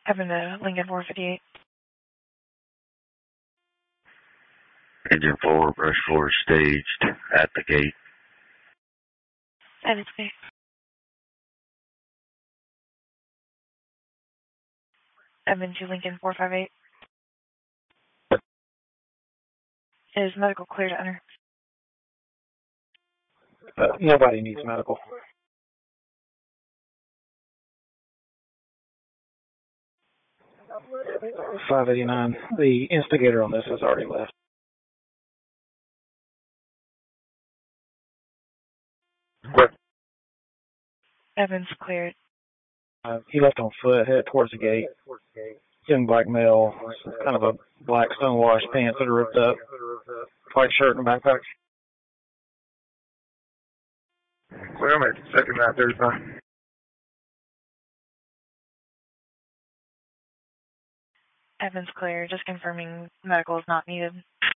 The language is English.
Evan to Lincoln 458. Engine 4, brush 4 staged at the gate. Evan Space. Evan to Lincoln 458. Is medical clear to enter? Nobody needs medical. 589. The instigator on this has already left. Evan's cleared. He left on foot, headed towards the gate. Young black male, kind of a black stonewashed pants that are ripped up, white shirt and backpack. Well, I'm at second 935. Evan's clear. Just confirming medical is not needed.